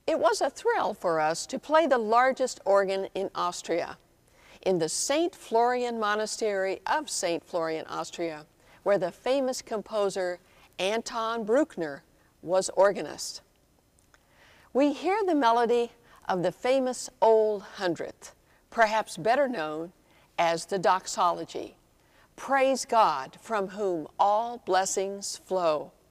It was a thrill for us to play the largest organ in Austria, in the St. Florian Monastery of St. Florian, Austria, where the famous composer Anton Bruckner was organist. We hear the melody of the famous Old Hundredth, perhaps better known as the Doxology. Praise God, from whom all blessings flow.